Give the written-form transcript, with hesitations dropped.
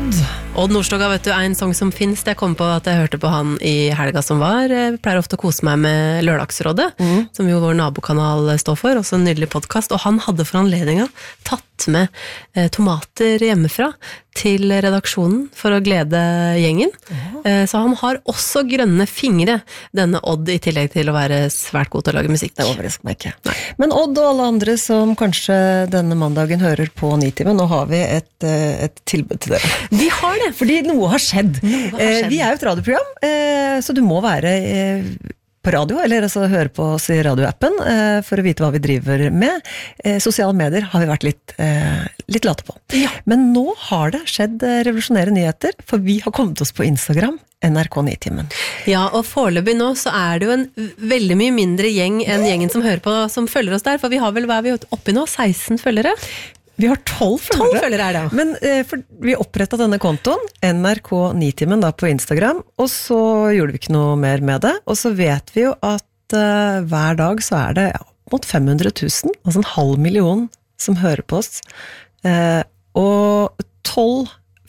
Odd Nordstoga, vet du, en sang som finnes. Jeg kom på at jeg hørte på han i helga som var. Jeg pleier ofte å kose meg med Lørdagsrådet, som jo vår nabokanal står for, også en nydelig podcast. Og han hadde for anledningen tatt med tomater hjemmefra til redaksjonen for å glede gjengen. Så han har også grønne fingre, denne Odd, i tillegg til å være svært god til å lage musikk. Det overrasker meg ikke. Nei. Men Odd og alle andre som kanskje denne mandagen hører på Nitimen, nå har vi et tilbud til dere. Vi har det! Fordi noe har skjedd. Vi er jo et radioprogram, så du må være på radio, eller altså høre på oss i radioappen for å vite hva vi driver med. Sosiale medier har vi vært litt late på. Ja. Men nå har det skjedd revolusjonære nyheter, for vi har kommet oss på Instagram, NRK Nitimen. Ja, og foreløpig nå så er det jo en veldig mye mindre gjeng enn gjengen som hører på, som følger oss der, for vi har vel, hva er vi oppe i nå? 16 følgere? Vi har 12 følgere. 12 følgere er det, ja. Men for vi opprettet denne kontoen, NRK Nitimen da på Instagram, og så gjorde vi ikke noe mer med det. Og så vet vi jo at hver dag så er det mot 500 000, altså 500 000 som hører på oss. Og 12